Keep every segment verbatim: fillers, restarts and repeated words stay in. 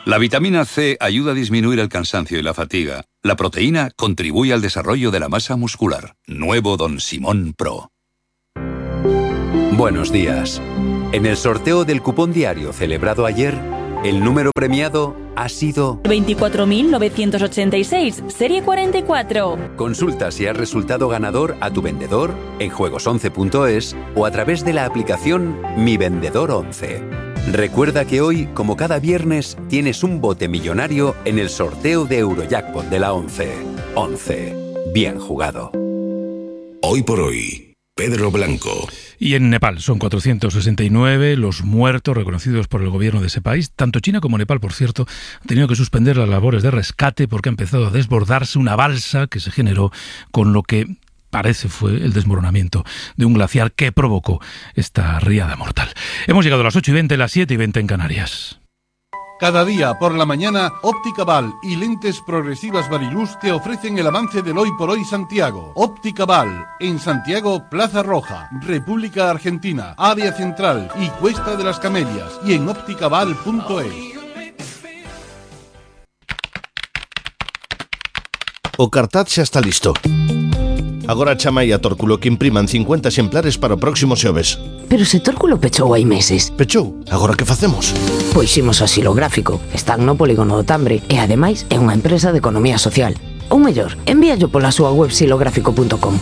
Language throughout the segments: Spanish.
La vitamina C ayuda a disminuir el cansancio y la fatiga. La proteína contribuye al desarrollo de la masa muscular. Nuevo Don Simón Pro. Buenos días. En el sorteo del cupón diario celebrado ayer, el número premiado ha sido veinticuatro mil novecientos ochenta y seis, serie cuarenta y cuatro. Consulta si has resultado ganador a tu vendedor en juegos once punto es o a través de la aplicación Mi Vendedor once. Recuerda que hoy, como cada viernes, tienes un bote millonario en el sorteo de Eurojackpot de la once. once. Bien jugado. Hoy por hoy, Pedro Blanco. Y en Nepal son cuatrocientos sesenta y nueve los muertos reconocidos por el gobierno de ese país. Tanto China como Nepal, por cierto, han tenido que suspender las labores de rescate porque ha empezado a desbordarse una balsa que se generó con lo que parece fue el desmoronamiento de un glaciar que provocó esta riada mortal. Hemos llegado a las ocho y veinte, las siete y veinte en Canarias. Cada día por la mañana, Óptica Val y Lentes Progresivas Variluz te ofrecen el avance del Hoy por Hoy Santiago. Óptica Val, en Santiago, Plaza Roja, República Argentina, Área Central y Cuesta de las Camelias, y en ópticaval punto es. O cartaz xa está listo. Agora chama aí a Tórculo que impriman cincuenta exemplares para o próximo xoves. Pero se Tórculo pechou hai meses. Pechou? Agora que facemos? Pois imos a Xilográfico. Están no polígono do Tambre e ademais é unha empresa de economía social. Ou mellor, envíallo pola súa web xilográfico punto com.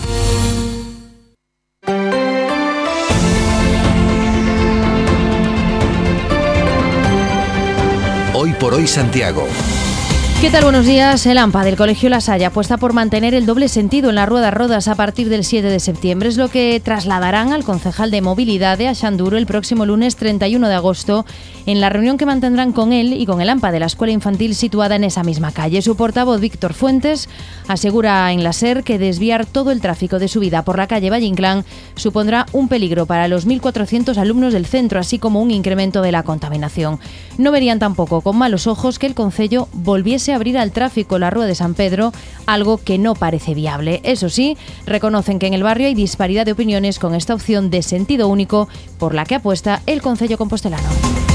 Hoy por hoy Santiago. ¿Qué tal? Buenos días. El AMPA del Colegio La Salle apuesta por mantener el doble sentido en la Rueda Rodas a partir del siete de septiembre. Es lo que trasladarán al concejal de Movilidad de Axanduro el próximo lunes treinta y uno de agosto en la reunión que mantendrán con él y con el AMPA de la escuela infantil situada en esa misma calle. Su portavoz, Víctor Fuentes, asegura en la SER que desviar todo el tráfico de subida por la calle Valle Inclán supondrá un peligro para los mil cuatrocientos alumnos del centro, así como un incremento de la contaminación. No verían tampoco con malos ojos que el concello volviese a abrir al tráfico la Rúa de San Pedro, algo que no parece viable. Eso sí, reconocen que en el barrio hay disparidad de opiniones con esta opción de sentido único por la que apuesta el concello compostelano.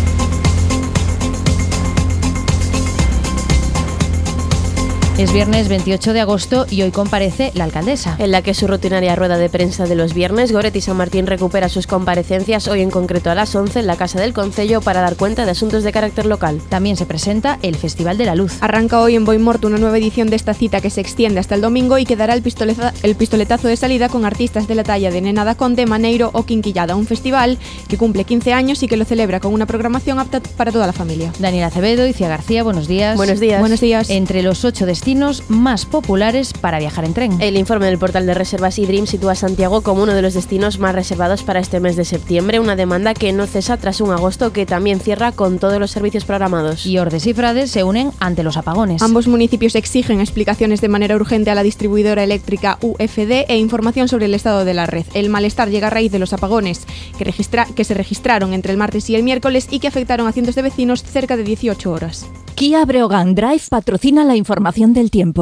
Es viernes veintiocho de agosto y hoy comparece la alcaldesa. En la que su rutinaria rueda de prensa de los viernes, Goretti San Martín recupera sus comparecencias hoy en concreto a las once en la Casa del Concello para dar cuenta de asuntos de carácter local. También se presenta el Festival de la Luz. Arranca hoy en Boimorto una nueva edición de esta cita que se extiende hasta el domingo y que dará el, pistoleza, el pistoletazo de salida con artistas de la talla de Nena da Conde, Maneiro o Quinquillada. Un festival que cumple quince años y que lo celebra con una programación apta para toda la familia. Daniel Acevedo y Cia García, buenos días. Buenos días. Buenos días. Entre los ocho destinos más populares para viajar en tren. El informe del portal de reservas iDream sitúa a Santiago como uno de los destinos más reservados para este mes de septiembre, una demanda que no cesa tras un agosto que también cierra con todos los servicios programados. Y Ordes y Frades se unen ante los apagones. Ambos municipios exigen explicaciones de manera urgente a la distribuidora eléctrica U F D e información sobre el estado de la red. El malestar llega a raíz de los apagones que, registra- que se registraron entre el martes y el miércoles y que afectaron a cientos de vecinos cerca de dieciocho horas. Kia Breogán Drive patrocina la información del tiempo.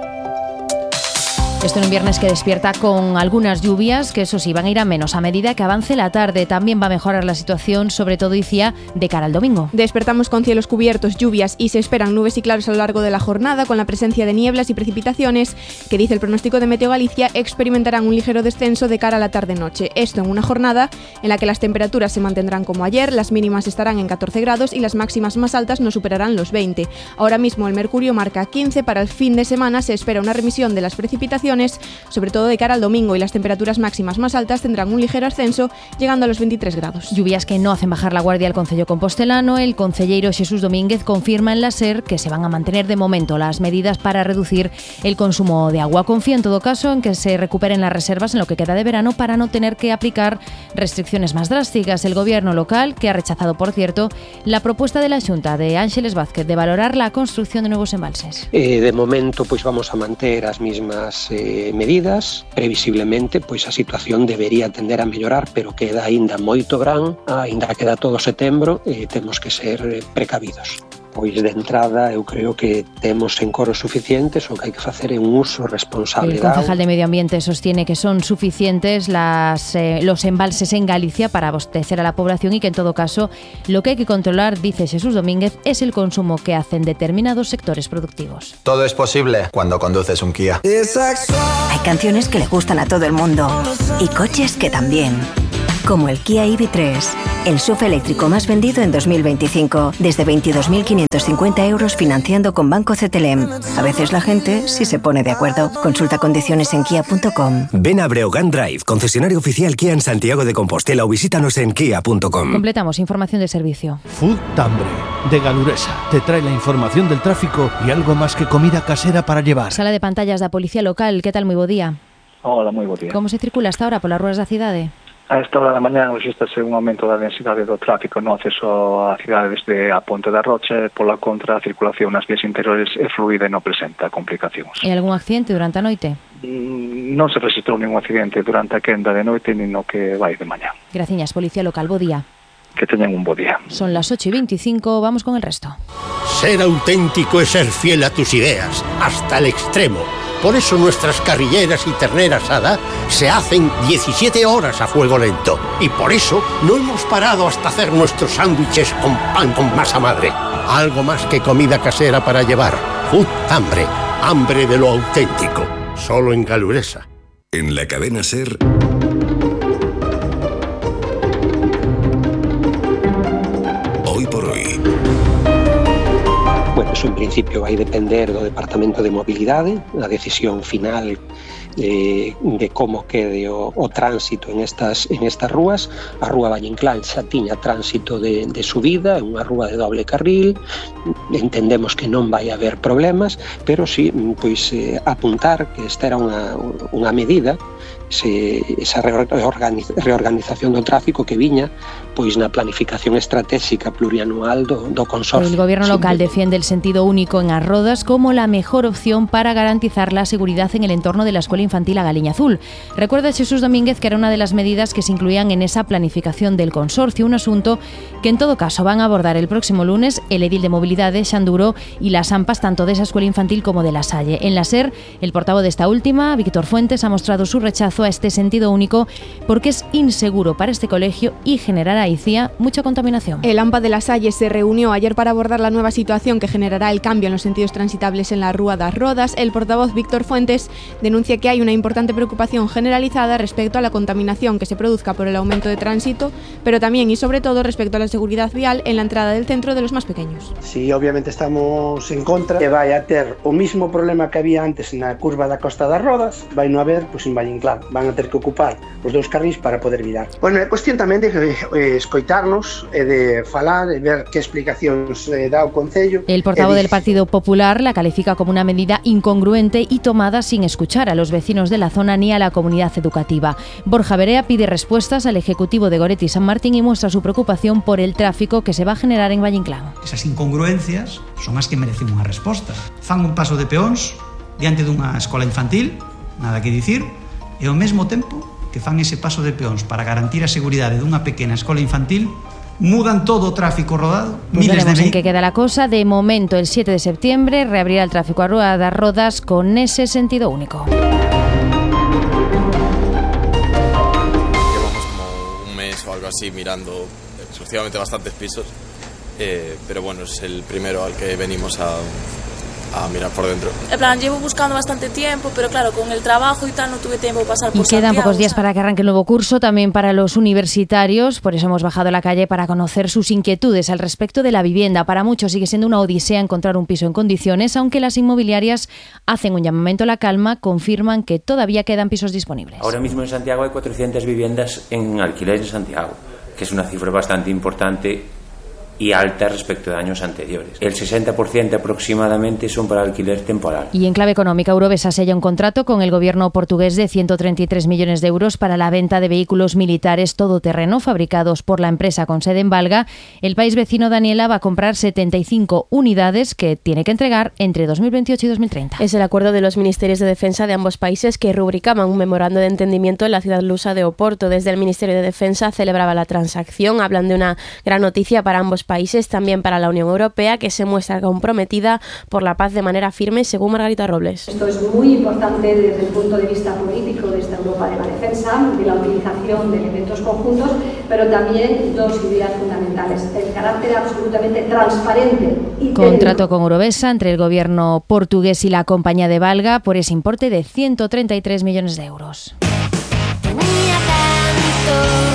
Esto en un viernes que despierta con algunas lluvias, que eso sí, van a ir a menos a medida que avance la tarde. También va a mejorar la situación, sobre todo, Icía, de cara al domingo. Despertamos con cielos cubiertos, lluvias y se esperan nubes y claros a lo largo de la jornada, con la presencia de nieblas y precipitaciones, que dice el pronóstico de Meteo Galicia, experimentarán un ligero descenso de cara a la tarde-noche. Esto en una jornada en la que las temperaturas se mantendrán como ayer, las mínimas estarán en catorce grados y las máximas más altas no superarán los veinte. Ahora mismo el mercurio marca quince, para el fin de semana se espera una remisión de las precipitaciones, sobre todo de cara al domingo, y las temperaturas máximas más altas tendrán un ligero ascenso, llegando a los veintitrés grados. Lluvias que no hacen bajar la guardia al concello compostelano. El concelleiro Xesús Domínguez confirma en la SER que se van a mantener de momento las medidas para reducir el consumo de agua. Confía en todo caso en que se recuperen las reservas en lo que queda de verano para no tener que aplicar restricciones más drásticas. El gobierno local, que ha rechazado, por cierto, la propuesta de la Xunta de Ángeles Vázquez de valorar la construcción de nuevos embalses. Eh, de momento, pois vamos a manter as mismas eh, medidas. Previsiblemente, pois a situación debería tender a mellorar, pero queda aínda moito verán, aínda queda todo setembro e temos que ser precavidos. pois de entrada eu creo que temos encoros suficientes, o que hai que facer é un uso responsable. El concejal de Medio Ambiente sostiene que son suficientes las, eh, los embalses en Galicia para abastecer a la población y que en todo caso lo que hay que controlar, dice Jesús Domínguez, es el consumo que hacen determinados sectores productivos. Todo es posible cuando conduces un Kia. Hay canciones que le gustan a todo el mundo y coches que también. Como el Kia E V tres, el S U V eléctrico más vendido en dos mil veinticinco, desde veintidós mil quinientos cincuenta euros financiando con Banco C T L M. A veces la gente sí se pone de acuerdo. Consulta condiciones en kia punto com. Ven a Breogán Drive, concesionario oficial Kia en Santiago de Compostela, o visítanos en kia punto com. Completamos información de servicio. Food Tambre, de Galuresa. Te trae la información del tráfico y algo más que comida casera para llevar. Sala de pantallas da Policía Local, que tal? Moi bo día. Hola, moi bo día. Como se circula hasta ahora polas ruas da cidade? A esta hora da mañá registrase un aumento da densidade do tráfico no acceso á cidade desde a Ponte da Rocha. Pola contra, a circulación nas vías interiores é fluida e non presenta complicacións. E algún accidente durante a noite? Mm, non se registrou ningún accidente durante a quenda de noite nin no que vai de mañá. Graciñas, Policía Local, bo día. Que teñan un bo día. Son las ocho y veinticinco, vamos con el resto. Ser auténtico es ser fiel a tus ideas, hasta el extremo. Por eso nuestras carrilleras y ternera asada se hacen diecisiete horas a fuego lento. Y por eso no hemos parado hasta hacer nuestros sándwiches con pan con masa madre. Algo más que comida casera para llevar. Food Tambre, hambre de lo auténtico. Solo en Galuresa. En la cadena SER... Hoy por hoy. Bueno, eso en principio vai depender do Departamento de Mobilidade, a decisión final eh, de como quede o, o tránsito en estas, en estas rúas. A rúa Vallinclán xa tiña tránsito de, de subida, é unha rúa de doble carril, entendemos que non vai haber problemas, pero sí, pois, eh, apuntar que esta era unha, unha medida, se, esa reorganización do tráfico que viña pois na planificación estratégica plurianual do, do consorcio. El gobierno local defiende el sentido único en as rodas como la mejor opción para garantizar la seguridad en el entorno de la Escuela Infantil A Galiña Azul. Recuerda Jesús Domínguez que era una de las medidas que se incluían en esa planificación del consorcio, un asunto que en todo caso van a abordar el próximo lunes el edil de Mobilidade, Xanduro, y las AMPAs tanto de esa Escuela Infantil como de la Salle. En la SER, el portavoz de esta última, Víctor Fuentes, ha mostrado su rechazo a este sentido único porque es inseguro para este colegio y generará, decía, mucha contaminación. El AMPA de la Salle se reunió ayer para abordar la nueva situación que generará el cambio en los sentidos transitables en la Rúa das Rodas. El portavoz Víctor Fuentes denuncia que hay una importante preocupación generalizada respecto a la contaminación que se produzca por el aumento de tránsito, pero también y sobre todo respecto a la seguridad vial en la entrada del centro de los más pequeños. Si obviamente estamos en contra, que vai a ter o mismo problema que había antes na curva da Costa das Rodas, vai non haber pois, en Vallinclán. Van a ter que ocupar os dous carrís para poder virar. Bueno, é cuestión tamén de eh, escoitarnos e de falar e ver que explicacións eh, dá o Concello. El portavoz del Partido Popular la califica como una medida incongruente y tomada sin escuchar a los vecinos de la zona ni a la comunidad educativa. Borja Berea pide respuestas al Ejecutivo de Goretti San Martín y muestra su preocupación por el tráfico que se va a generar en Vallinclán. Esas incongruencias son as que merecen unha resposta. Fan un paso de peóns diante dunha escola infantil, nada que dicir, e ao mesmo tempo que fan ese paso de peóns para garantir a seguridade dunha pequena escola infantil, mudan todo o tráfico rodado. Pues veremos en qué queda la cosa. De momento, el siete de septiembre reabrirá el tráfico a Rúa das Rodas con ese sentido único. Llevamos como un mes o algo así mirando sucesivamente bastantes pisos, eh, pero bueno, es el primero al que venimos a... a mirar por dentro. En plan, llevo buscando bastante tiempo, pero claro, con el trabajo y tal no tuve tiempo de pasar por Y quedan Santiago, pocos días ¿sabes? para que arranque el nuevo curso, también para los universitarios, por eso hemos bajado a la calle para conocer sus inquietudes al respecto de la vivienda. Para muchos sigue siendo una odisea encontrar un piso en condiciones, aunque las inmobiliarias hacen un llamamiento a la calma, confirman que todavía quedan pisos disponibles. Ahora mismo en Santiago hay cuatrocientas viviendas en alquiler en Santiago, que es una cifra bastante importante y alta respecto de años anteriores. El sesenta por ciento aproximadamente son para alquiler temporal. Y en clave económica, Eurovesa sella un contrato con el gobierno portugués de ciento treinta y tres millones de euros para la venta de vehículos militares todoterreno fabricados por la empresa con sede en Valga. El país vecino Daniela va a comprar setenta y cinco unidades que tiene que entregar entre dos mil veintiocho y dos mil treinta. Es el acuerdo de los ministerios de defensa de ambos países que rubricaban un memorando de entendimiento en la ciudad lusa de Oporto. Desde el Ministerio de Defensa celebraba la transacción, hablan de una gran noticia para ambos países países, también para la Unión Europea, que se muestra comprometida por la paz de manera firme, según Margarita Robles. Esto es muy importante desde el punto de vista político de esta Europa de la defensa, de la utilización de elementos conjuntos, pero también dos ideas fundamentales: el carácter absolutamente transparente y contrato con Eurovesa entre el gobierno portugués y la compañía de Valga por ese importe de ciento treinta y tres millones de euros.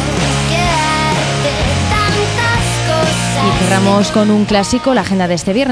Y cerramos con un clásico, la agenda de este viernes.